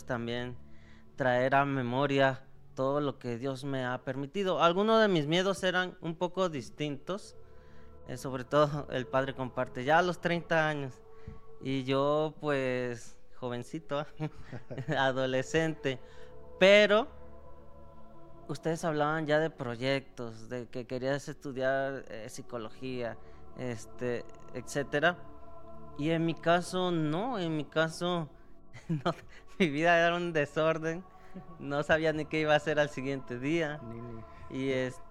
también traer a memoria todo lo que Dios me ha permitido. Algunos de mis miedos eran un poco distintos, sobre todo el padre comparte, ya a los 30 años, y yo pues jovencito, adolescente, pero ustedes hablaban ya de proyectos, de que querías estudiar psicología, etcétera. Y en mi caso, no, en mi caso, no, mi vida era un desorden. No sabía ni qué iba a hacer al siguiente día. Y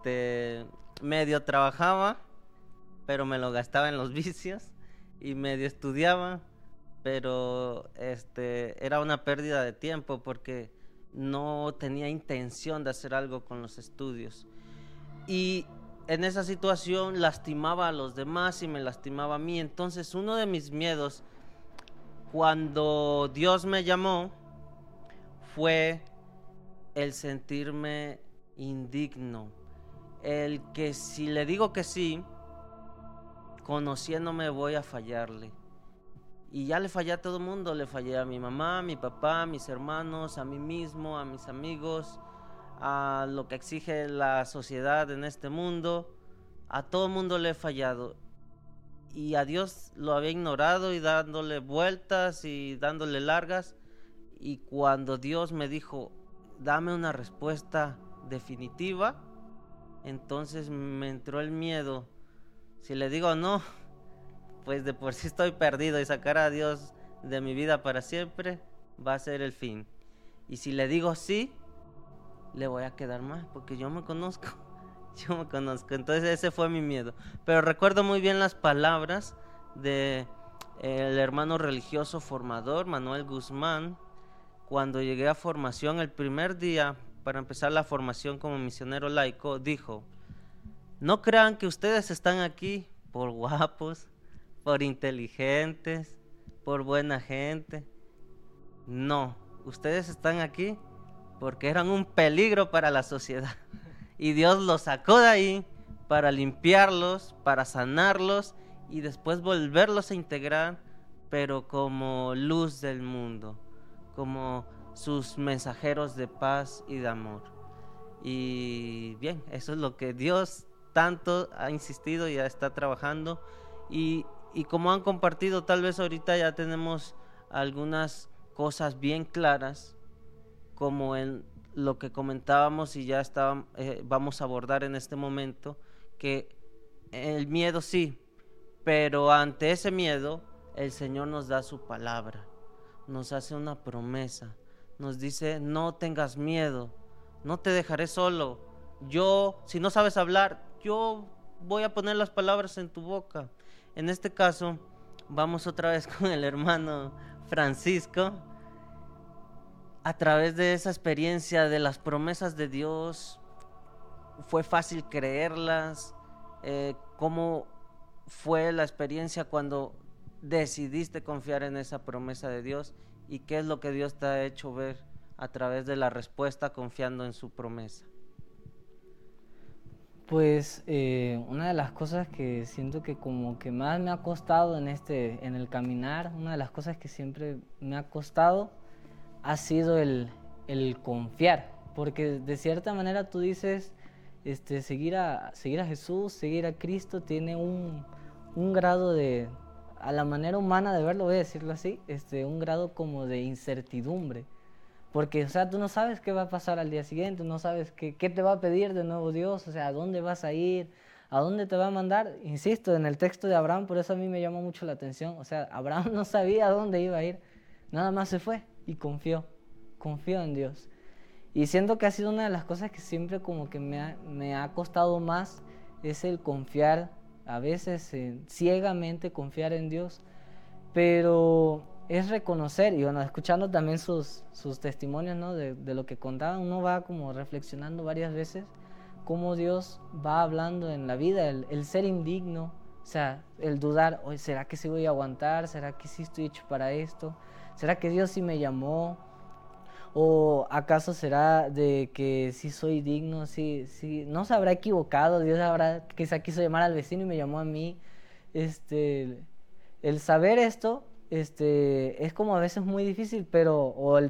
medio trabajaba, pero me lo gastaba en los vicios. Y medio estudiaba, pero era una pérdida de tiempo porque no tenía intención de hacer algo con los estudios. Y en esa situación lastimaba a los demás y me lastimaba a mí. Entonces uno de mis miedos cuando Dios me llamó fue el sentirme indigno, el que si le digo que sí, conociéndome voy a fallarle. Y ya le fallé a todo el mundo, le fallé a mi mamá, a mi papá, a mis hermanos, a mí mismo, a mis amigos, a lo que exige la sociedad en este mundo. A todo el mundo le he fallado. Y a Dios lo había ignorado y dándole vueltas y dándole largas. Y cuando Dios me dijo, dame una respuesta definitiva, entonces me entró el miedo. Si le digo no, pues de por sí estoy perdido y sacar a Dios de mi vida para siempre va a ser el fin. Y si le digo sí, le voy a quedar mal porque yo me conozco. Yo me conozco, entonces ese fue mi miedo. Pero recuerdo muy bien las palabras de el hermano religioso formador Manuel Guzmán cuando llegué a formación el primer día para empezar la formación como misionero laico. Dijo: no crean que ustedes están aquí por guapos, por inteligentes, por buena gente. No, ustedes están aquí porque eran un peligro para la sociedad. Y Dios los sacó de ahí para limpiarlos, para sanarlos y después volverlos a integrar, pero como luz del mundo, como sus mensajeros de paz y de amor. Y bien, eso es lo que Dios tanto ha insistido y ya está trabajando. Y como han compartido, tal vez ahorita ya tenemos algunas cosas bien claras, como en lo que comentábamos y ya vamos a abordar en este momento, que el miedo sí, pero ante ese miedo el Señor nos da su palabra, nos hace una promesa, nos dice: no tengas miedo, no te dejaré solo, yo, si no sabes hablar, yo voy a poner las palabras en tu boca. En este caso vamos otra vez con el hermano Francisco. A través de esa experiencia de las promesas de Dios, fue fácil creerlas. ¿Cómo fue la experiencia cuando decidiste confiar en esa promesa de Dios? ¿Y qué es lo que Dios te ha hecho ver a través de la respuesta confiando en su promesa? Pues una de las cosas que siento que como que más me ha costado en el caminar, una de las cosas que siempre me ha costado ha sido el confiar, porque de cierta manera tú dices, seguir a Jesús, seguir a Cristo tiene un grado de, a la manera humana de verlo, voy a decirlo así, un grado como de incertidumbre. Porque, o sea, tú no sabes qué va a pasar al día siguiente, no sabes qué te va a pedir de nuevo Dios, o sea, a dónde vas a ir, a dónde te va a mandar. Insisto, en el texto de Abraham, por eso a mí me llamó mucho la atención. O sea, Abraham no sabía a dónde iba a ir, nada más se fue y confió en Dios. Y siento que ha sido una de las cosas que siempre como que me ha costado más, es el confiar, a veces ciegamente confiar en Dios. Pero es reconocer, y bueno, escuchando también sus testimonios, ¿no? de lo que contaban, uno va como reflexionando varias veces cómo Dios va hablando en la vida, el ser indigno, o sea, el dudar: oye, ¿será que sí voy a aguantar? ¿Será que sí estoy hecho para esto? ¿Será que Dios sí me llamó? ¿O acaso será de que sí soy digno? Sí, no se habrá equivocado, Dios quizá quiso llamar al vecino y me llamó a mí. El saber esto, es como a veces muy difícil, pero, o el